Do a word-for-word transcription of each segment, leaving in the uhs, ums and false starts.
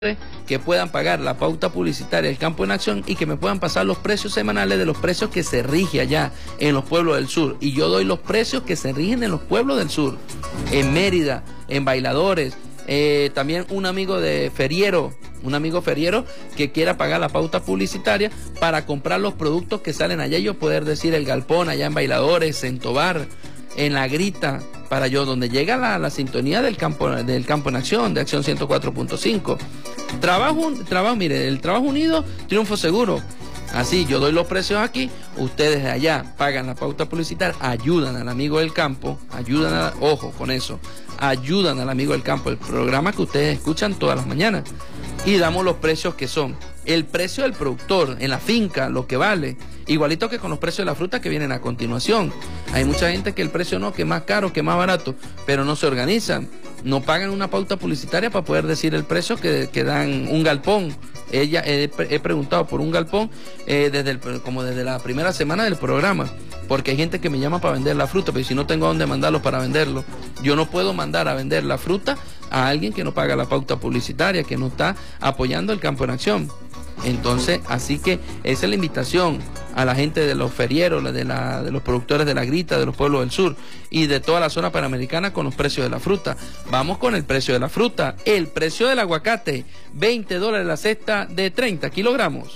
que puedan pagar la pauta publicitaria del Campo en Acción y que me puedan pasar los precios semanales de los precios que se rige allá en los pueblos del sur. Y yo doy los precios que se rigen en los pueblos del sur, en Mérida, en Bailadores, eh, también un amigo de Feriero, un amigo feriero que quiera pagar la pauta publicitaria para comprar los productos que salen allá y yo poder decir el galpón allá en Bailadores, en Tobar, en La Grita, para yo, donde llega la, la sintonía del campo, del campo en acción, de Acción ciento cuatro punto cinco. Trabajo, trabajo, mire, el trabajo unido, triunfo seguro. Así, yo doy los precios aquí, ustedes de allá pagan la pauta publicitaria, ayudan al amigo del campo, ayudan a, ojo con eso, ayudan al amigo del campo, el programa que ustedes escuchan todas las mañanas, y damos los precios que son. El precio del productor en la finca, lo que vale, igualito que con los precios de la fruta que vienen a continuación. Hay mucha gente que el precio no, que es más caro, que es más barato, pero no se organizan, no pagan una pauta publicitaria para poder decir el precio que, que dan un galpón. Ella he, he preguntado por un galpón eh, desde el, como desde la primera semana del programa, porque hay gente que me llama para vender la fruta, pero si no tengo a dónde mandarlos para venderlo, yo no puedo mandar a vender la fruta a alguien que no paga la pauta publicitaria, que no está apoyando el Campo en Acción. Entonces, así que esa es la invitación a la gente de los ferieros, de, la, de los productores de La Grita, de los pueblos del sur y de toda la zona panamericana con los precios de la fruta. Vamos con el precio de la fruta. El precio del aguacate, veinte dólares la cesta de treinta kilogramos.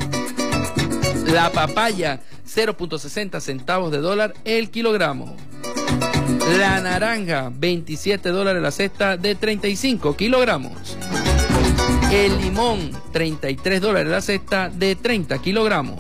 La papaya, cero punto sesenta centavos de dólar el kilogramo. La naranja, veintisiete dólares la cesta de treinta y cinco kilogramos. El limón, treinta y tres dólares la cesta de treinta kilogramos.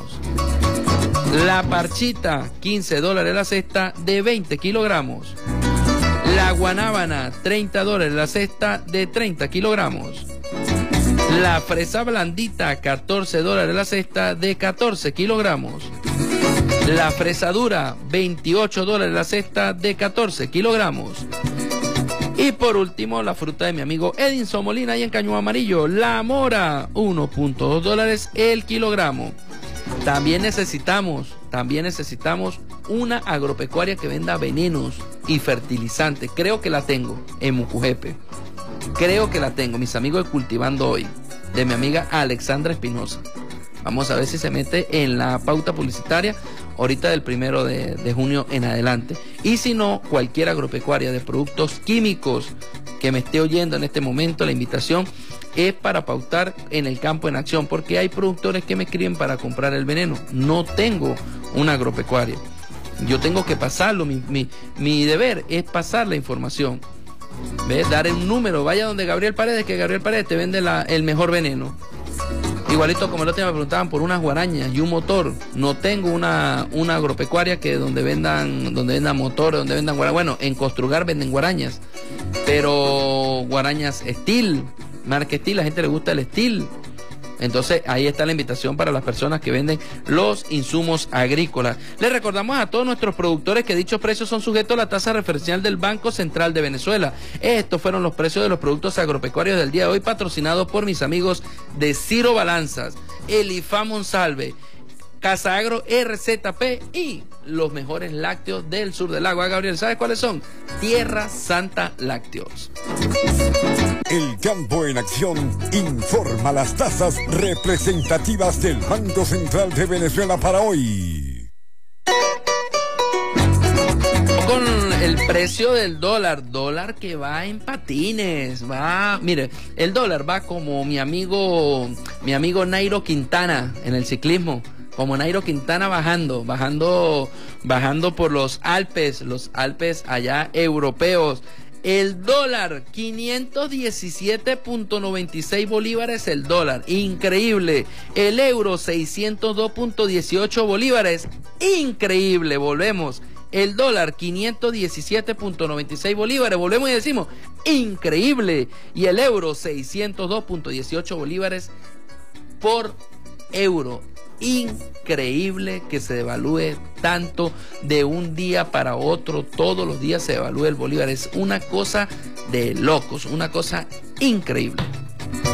La parchita, quince dólares la cesta de veinte kilogramos. La guanábana, treinta dólares la cesta de treinta kilogramos. La fresa blandita, catorce dólares la cesta de catorce kilogramos. La fresa dura, veintiocho dólares la cesta de catorce kilogramos. Y por último, la fruta de mi amigo Edinson Molina ahí en Cañón Amarillo, la mora, uno punto dos dólares el kilogramo. También necesitamos, también necesitamos una agropecuaria que venda venenos y fertilizantes. Creo que la tengo en Mucujepe. Creo que la tengo, mis amigos de Cultivando Hoy, de mi amiga Alexandra Espinosa. Vamos a ver si se mete en la pauta publicitaria ahorita del primero de, de junio en adelante. Y si no, cualquier agropecuaria de productos químicos que me esté oyendo en este momento, la invitación es para pautar en el Campo en Acción, porque hay productores que me escriben para comprar el veneno. No tengo una agropecuaria. Yo tengo que pasarlo, mi, mi, mi deber es pasar la información. ¿Ves? Dar un número, vaya donde Gabriel Paredes, que Gabriel Paredes te vende la, el mejor veneno. Igualito como el otro día me preguntaban por unas guarañas y un motor. No tengo una, una agropecuaria que donde vendan, donde vendan motores, donde vendan guarañas. Bueno, en Construgar venden guarañas, pero guarañas Steel, marca Steel, a la gente le gusta el Steel. Entonces ahí está la invitación para las personas que venden los insumos agrícolas. Les recordamos a todos nuestros productores que dichos precios son sujetos a la tasa referencial del Banco Central de Venezuela. Estos fueron los precios de los productos agropecuarios del día de hoy, patrocinados por mis amigos de Ciro Balanzas, Elifá Monsalve, Casa Agro R Z P y los mejores lácteos del sur del lago. Ah, Gabriel, ¿sabes cuáles son? Tierra Santa Lácteos. El Campo en Acción informa las tasas representativas del Banco Central de Venezuela para hoy. Con el precio del dólar, dólar que va en patines, va, mire, el dólar va como mi amigo, mi amigo Nairo Quintana en el ciclismo. Como Nairo Quintana bajando, bajando, bajando por los Alpes, los Alpes allá europeos. El dólar, quinientos diecisiete punto noventa y seis bolívares el dólar, increíble. El euro, seiscientos dos punto dieciocho bolívares, increíble. Volvemos, el dólar, quinientos diecisiete punto noventa y seis bolívares, volvemos y decimos, increíble. Y el euro, seiscientos dos punto dieciocho bolívares por euro. Increíble que se devalúe tanto de un día para otro. Todos los días se devalúa el bolívar. Es una cosa de locos, una cosa increíble.